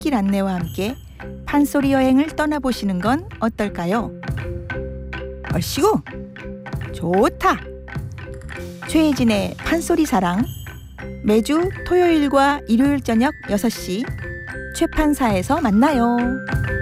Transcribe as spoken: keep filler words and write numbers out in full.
숲길 안내와 함께 판소리 여행을 떠나보시는 건 어떨까요? 얼씨구! 좋다! 최혜진의 판소리 사랑, 매주 토요일과 일요일 저녁 여섯 시 최판사에서 만나요.